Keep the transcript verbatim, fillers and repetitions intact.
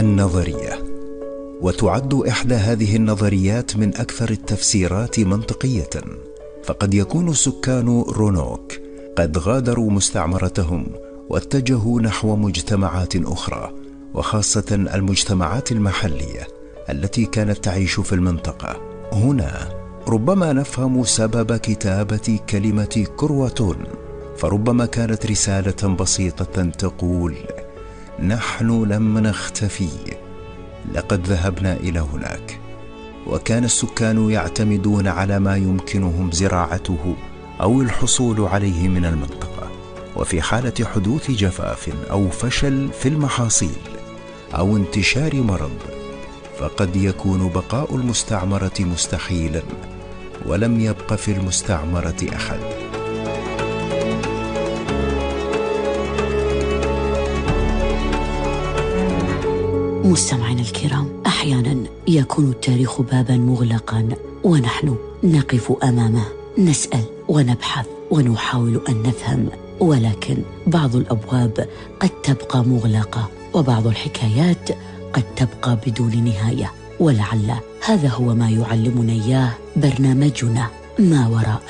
النظرية. وتعد إحدى هذه النظريات من أكثر التفسيرات منطقية، فقد يكون سكان رونوك قد غادروا مستعمرتهم واتجهوا نحو مجتمعات أخرى، وخاصة المجتمعات المحلية التي كانت تعيش في المنطقة. هنا ربما نفهم سبب كتابة كلمة كرواتون، فربما كانت رسالة بسيطة تقول: نحن لم نختفي، لقد ذهبنا إلى هناك. وكان السكان يعتمدون على ما يمكنهم زراعته أو الحصول عليه من المنطقة، وفي حالة حدوث جفاف أو فشل في المحاصيل أو انتشار مرض، فقد يكون بقاء المستعمرة مستحيلا، ولم يبق في المستعمرة أحد. مستمعينا الكرام، أحيانا يكون التاريخ بابا مغلقا ونحن نقف أمامه، نسأل ونبحث ونحاول أن نفهم، ولكن بعض الأبواب قد تبقى مغلقة، وبعض الحكايات قد تبقى بدون نهاية. ولعل هذا هو ما يعلمنا إياه برنامجنا ما وراء